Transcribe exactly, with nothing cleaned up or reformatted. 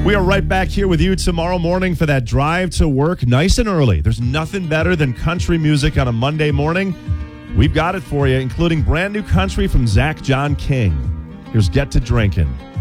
We are right back here with you tomorrow morning for that drive to work nice and early. There's nothing better than country music on a Monday morning. We've got it for you, including brand new country from Zach John King. Here's Get to Drinkin'.